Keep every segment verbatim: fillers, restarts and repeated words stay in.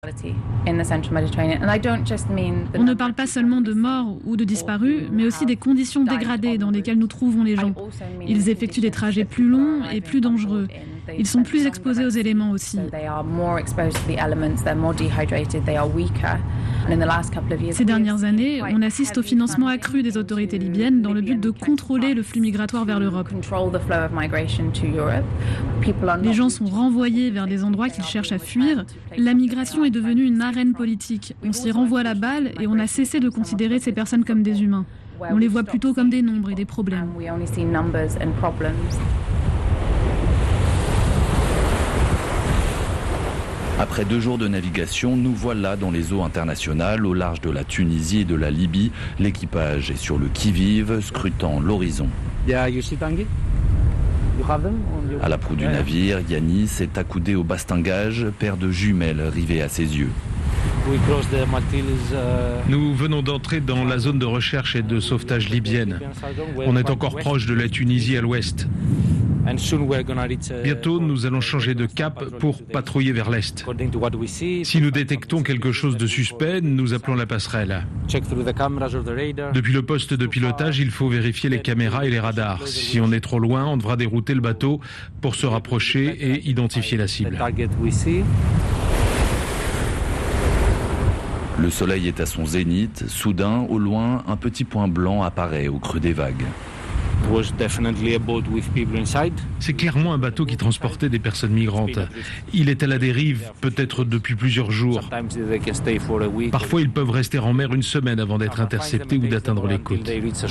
On ne parle pas seulement de morts ou de disparus, mais aussi des conditions dégradées dans lesquelles nous trouvons les gens. Ils effectuent des trajets plus longs et plus dangereux. Ils sont plus exposés aux éléments aussi. Ces dernières années, on assiste au financement accru des autorités libyennes dans le but de contrôler le flux migratoire vers l'Europe. Les gens sont renvoyés vers des endroits qu'ils cherchent à fuir. La migration est devenue une arène politique. On s'y renvoie la balle et on a cessé de considérer ces personnes comme des humains. On les voit plutôt comme des nombres et des problèmes. Après deux jours de navigation, nous voilà dans les eaux internationales, au large de la Tunisie et de la Libye. L'équipage est sur le qui-vive, scrutant l'horizon. À la proue du navire, Yanis est accoudé au bastingage, paire de jumelles rivées à ses yeux. Nous venons d'entrer dans la zone de recherche et de sauvetage libyenne. On est encore proche de la Tunisie à l'ouest. Bientôt, nous allons changer de cap pour patrouiller vers l'est. Si nous détectons quelque chose de suspect, nous appelons la passerelle. Depuis le poste de pilotage, il faut vérifier les caméras et les radars. Si on est trop loin, on devra dérouter le bateau pour se rapprocher et identifier la cible. Le soleil est à son zénith. Soudain, au loin, un petit point blanc apparaît au creux des vagues. C'est clairement un bateau qui transportait des personnes migrantes. Il est à la dérive, peut-être depuis plusieurs jours. Parfois, ils peuvent rester en mer une semaine avant d'être interceptés ou d'atteindre les côtes.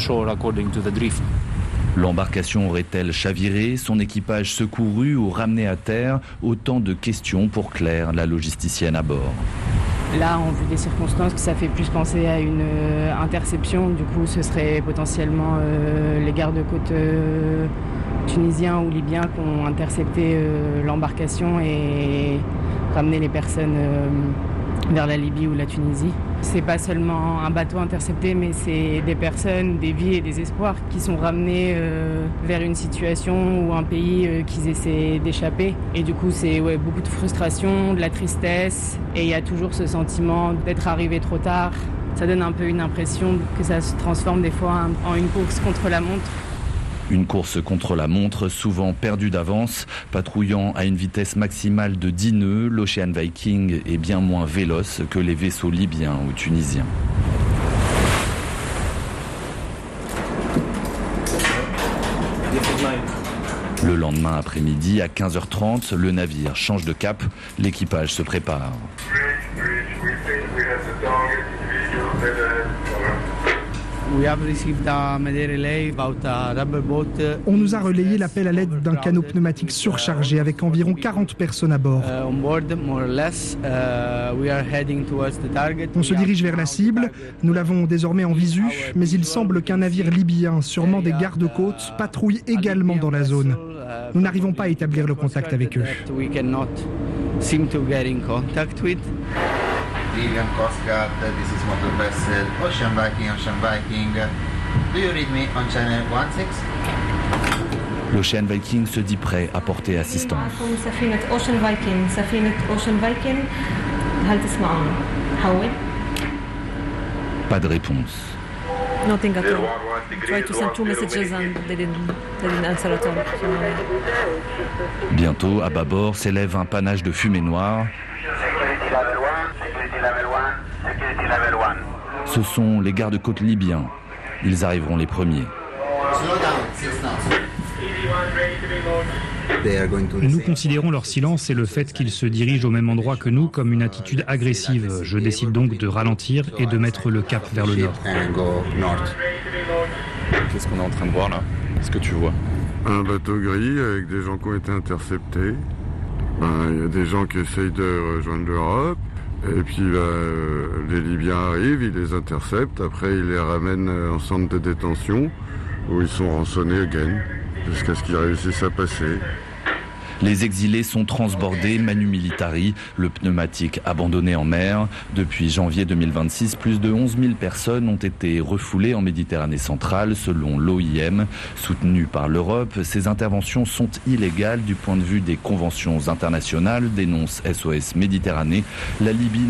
L'embarcation aurait-elle chaviré, son équipage secouru ou ramené à terre? Autant de questions pour Claire, la logisticienne à bord. Là, en vue des circonstances, ça fait plus penser à une euh, interception. Du coup, ce serait potentiellement euh, les gardes-côtes euh, tunisiens ou libyens qui ont intercepté euh, l'embarcation et ramené les personnes euh, vers la Libye ou la Tunisie. C'est pas seulement un bateau intercepté, mais c'est des personnes, des vies et des espoirs qui sont ramenés euh, vers une situation ou un pays euh, qu'ils essaient d'échapper. Et du coup, c'est ouais, beaucoup de frustration, de la tristesse, et il y a toujours ce sentiment d'être arrivé trop tard. Ça donne un peu une impression que ça se transforme des fois en une course contre la montre. Une course contre la montre, souvent perdue d'avance. Patrouillant à une vitesse maximale de dix nœuds, l'Ocean Viking est bien moins véloce que les vaisseaux libyens ou tunisiens. Le lendemain après-midi, à quinze heures trente, le navire change de cap. L'équipage se prépare. On nous a relayé l'appel à l'aide d'un canot pneumatique surchargé avec environ quarante personnes à bord. On se dirige vers la cible, nous l'avons désormais en visu, mais il semble qu'un navire libyen, sûrement des gardes-côtes, patrouille également dans la zone. Nous n'arrivons pas à établir le contact avec eux. Libyan Coast Guard, this is motor vessel, Ocean Viking, Ocean Viking. Do you read me on channel sixteen? L'Ocean Viking se dit prêt à porter assistance. Pas de réponse. Nothing at all. I tried to send two messages and they didn't, they didn't answer at all. So... Bientôt, à bâbord, s'élève un panache de fumée noire. Ce sont les gardes-côtes libyens. Ils arriveront les premiers. Nous considérons leur silence et le fait qu'ils se dirigent au même endroit que nous comme une attitude agressive. Je décide donc de ralentir et de mettre le cap vers le nord. Qu'est-ce qu'on est en train de voir là? Qu'est-ce que tu vois? Un bateau gris avec des gens qui ont été interceptés. Il y a des gens qui essayent de rejoindre l'Europe. Et puis là, euh, les Libyens arrivent, ils les interceptent, après ils les ramènent en centre de détention où ils sont rançonnés again, jusqu'à ce qu'ils réussissent à passer. Les exilés sont transbordés, manu militari, le pneumatique abandonné en mer. Depuis janvier deux mille vingt-six, plus de onze mille personnes ont été refoulées en Méditerranée centrale, selon l'O I M. Soutenues par l'Europe, ces interventions sont illégales du point de vue des conventions internationales, dénonce S O S Méditerranée. La Libye